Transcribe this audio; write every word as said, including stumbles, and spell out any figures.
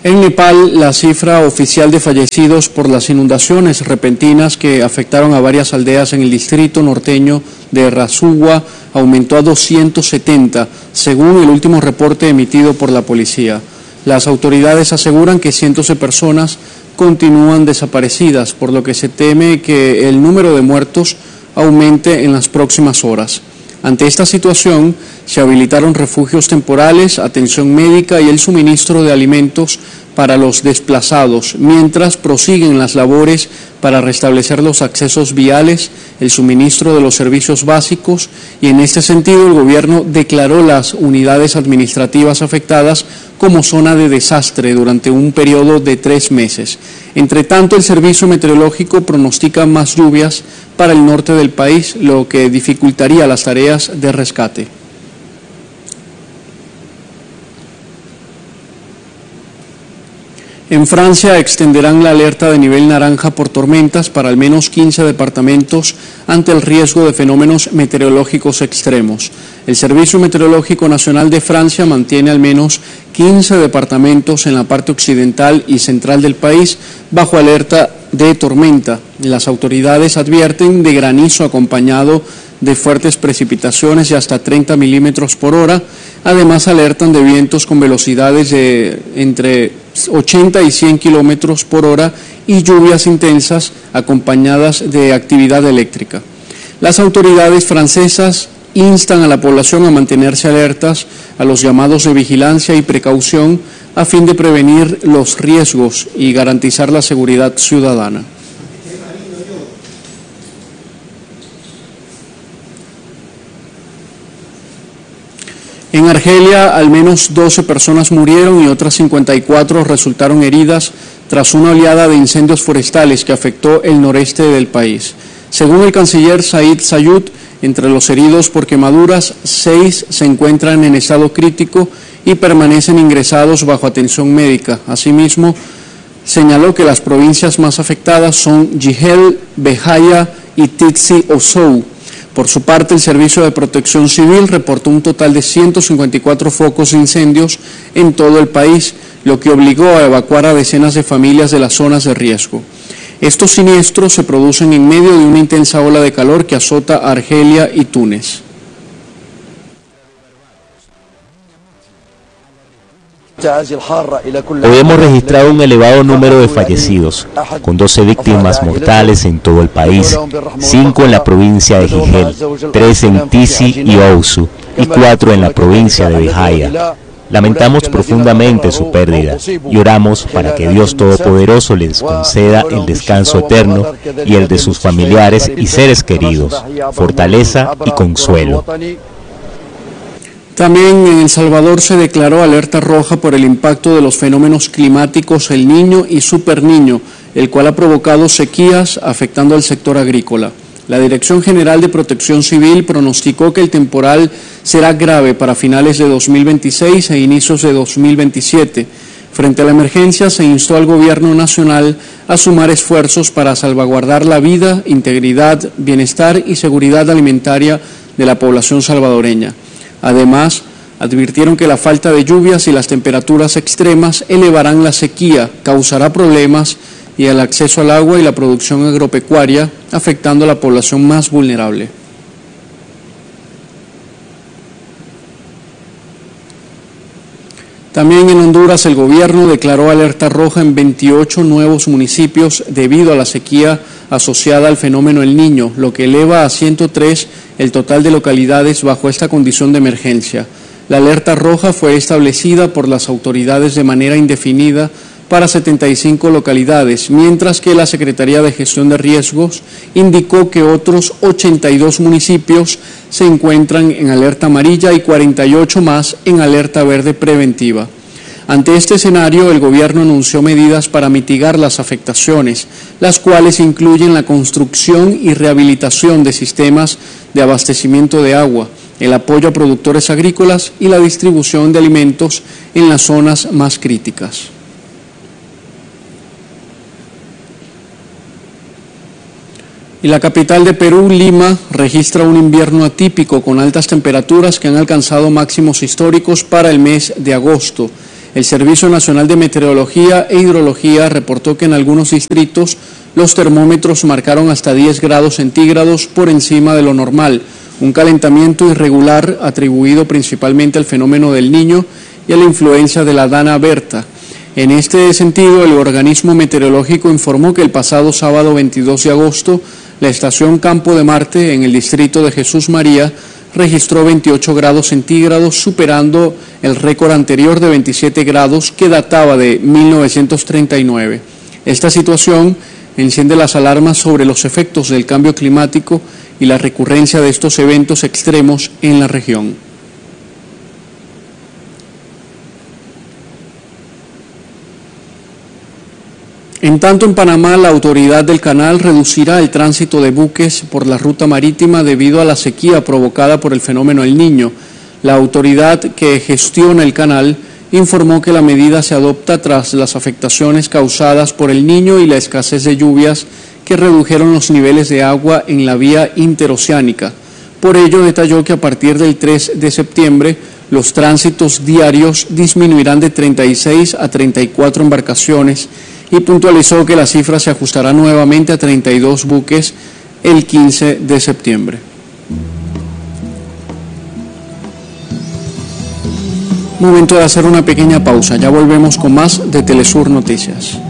En Nepal, la cifra oficial de fallecidos por las inundaciones repentinas que afectaron a varias aldeas en el distrito norteño de Rasuwa aumentó a doscientos setenta, según el último reporte emitido por la policía. Las autoridades aseguran que cientos de personas continúan desaparecidas, por lo que se teme que el número de muertos aumente en las próximas horas. Ante esta situación, se habilitaron refugios temporales, atención médica y el suministro de alimentos para los desplazados, mientras prosiguen las labores para restablecer los accesos viales, el suministro de los servicios básicos, y en este sentido el gobierno declaró las unidades administrativas afectadas como zona de desastre durante un periodo de tres meses. Entre tanto, el servicio meteorológico pronostica más lluvias para el norte del país, lo que dificultaría las tareas de rescate. En Francia extenderán la alerta de nivel naranja por tormentas para al menos quince departamentos ante el riesgo de fenómenos meteorológicos extremos. El Servicio Meteorológico Nacional de Francia mantiene al menos quince departamentos en la parte occidental y central del país bajo alerta de tormenta. Las autoridades advierten de granizo acompañado de fuertes precipitaciones de hasta treinta milímetros por hora. Además, alertan de vientos con velocidades de entre ochenta y cien kilómetros por hora y lluvias intensas acompañadas de actividad eléctrica. Las autoridades francesas instan a la población a mantenerse alertas a los llamados de vigilancia y precaución a fin de prevenir los riesgos y garantizar la seguridad ciudadana. En Argelia, al menos doce personas murieron y otras cincuenta y cuatro resultaron heridas tras una oleada de incendios forestales que afectó el noreste del país. Según el canciller Said Sayud, entre los heridos por quemaduras, seis se encuentran en estado crítico y permanecen ingresados bajo atención médica. Asimismo, señaló que las provincias más afectadas son Jihel, Bejaia y Tizi Ouzou. Por su parte, el Servicio de Protección Civil reportó un total de ciento cincuenta y cuatro focos de incendios en todo el país, lo que obligó a evacuar a decenas de familias de las zonas de riesgo. Estos siniestros se producen en medio de una intensa ola de calor que azota a Argelia y Túnez. Hoy hemos registrado un elevado número de fallecidos, con doce víctimas mortales en todo el país, cinco en la provincia de Jihel, tres en Tizi y Ouzou y cuatro en la provincia de Bejaia. Lamentamos profundamente su pérdida y oramos para que Dios Todopoderoso les conceda el descanso eterno y el de sus familiares y seres queridos, fortaleza y consuelo. También en El Salvador se declaró alerta roja por el impacto de los fenómenos climáticos El Niño y Super Niño, el cual ha provocado sequías afectando al sector agrícola. La Dirección General de Protección Civil pronosticó que el temporal será grave para finales de dos mil veintiséis e inicios de dos mil veintisiete. Frente a la emergencia, se instó al Gobierno Nacional a sumar esfuerzos para salvaguardar la vida, integridad, bienestar y seguridad alimentaria de la población salvadoreña. Además, advirtieron que la falta de lluvias y las temperaturas extremas elevarán la sequía, causará problemas y el acceso al agua y la producción agropecuaria, afectando a la población más vulnerable. También en Honduras el gobierno declaró alerta roja en veintiocho nuevos municipios debido a la sequía asociada al fenómeno El Niño, lo que eleva a ciento tres el total de localidades bajo esta condición de emergencia. La alerta roja fue establecida por las autoridades de manera indefinida para setenta y cinco localidades, mientras que la Secretaría de Gestión de Riesgos indicó que otros ochenta y dos municipios se encuentran en alerta amarilla y cuarenta y ocho más en alerta verde preventiva. Ante este escenario, el gobierno anunció medidas para mitigar las afectaciones, las cuales incluyen la construcción y rehabilitación de sistemas de abastecimiento de agua, el apoyo a productores agrícolas y la distribución de alimentos en las zonas más críticas. Y la capital de Perú, Lima, registra un invierno atípico con altas temperaturas que han alcanzado máximos históricos para el mes de agosto. El Servicio Nacional de Meteorología e Hidrología reportó que en algunos distritos los termómetros marcaron hasta diez grados centígrados por encima de lo normal, un calentamiento irregular atribuido principalmente al fenómeno del Niño y a la influencia de la Dana Berta. En este sentido, el organismo meteorológico informó que el pasado sábado veintidós de agosto, la estación Campo de Marte, en el distrito de Jesús María, registró veintiocho grados centígrados, superando el récord anterior de veintisiete grados que databa de mil novecientos treinta y nueve. Esta situación enciende las alarmas sobre los efectos del cambio climático y la recurrencia de estos eventos extremos en la región. En tanto, en Panamá, la autoridad del canal reducirá el tránsito de buques por la ruta marítima debido a la sequía provocada por el fenómeno El Niño. La autoridad que gestiona el canal informó que la medida se adopta tras las afectaciones causadas por El Niño y la escasez de lluvias que redujeron los niveles de agua en la vía interoceánica. Por ello, detalló que a partir del tres de septiembre, los tránsitos diarios disminuirán de treinta y seis a treinta y cuatro embarcaciones y puntualizó que la cifra se ajustará nuevamente a treinta y dos buques el quince de septiembre. Momento de hacer una pequeña pausa, ya volvemos con más de Telesur Noticias.